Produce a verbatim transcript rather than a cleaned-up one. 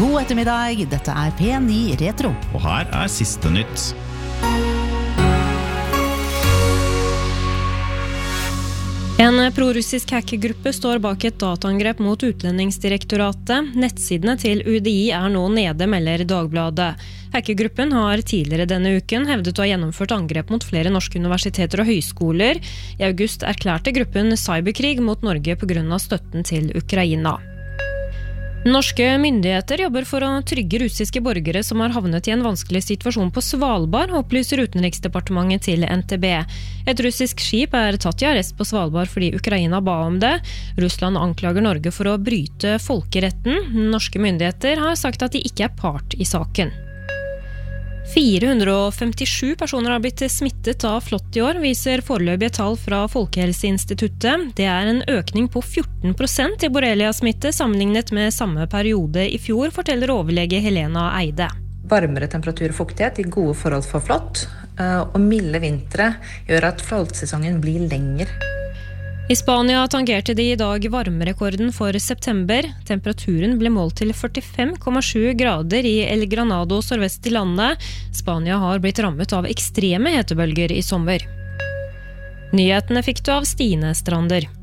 God ettermiddag, dette er P ni Retro. Og her er siste nytt. En prorussisk hackergruppe står bak et dataangrep mot Utlendingsdirektoratet. Nettsidene til U D I er nå nede, melder Dagbladet. Hackergruppen har tidligere denne uken hevdet å ha gjennomført angrep mot flere norske universiteter og høyskoler. I august erklærte gruppen cyberkrig mot Norge på grunn av støtten til Ukraina. Norske myndigheter jobber for å trygge russiske borgere som har havnet i en vanskelig situasjon på Svalbard, opplyser Utenriksdepartementet til N T B. Et russisk skip er tatt i arrest på Svalbard fordi Ukraina ba om det. Russland anklager Norge for å bryte folkeretten. Norske myndigheter har sagt at de ikke er part i saken. fire hundre femtisju personer har blitt smittet av flått i år, viser foreløpige tall fra Folkehelseinstituttet. Det er en økning på fjorten prosent i borrelia-smitte sammenlignet med samme periode i fjor, forteller overlege Helena Eide. Varmere temperatur og fuktighet i gode forhold for flått, og milde vintre gjør at flåttsesongen blir lenger. I Spania tangerte de i dag varmerekorden for september. Temperaturen ble målt til førtifem komma sju grader i El Granado sørvest i landet. Spania har blitt rammet av ekstreme hetebølger i sommer. Nyhetene fikk du av Stine Strander.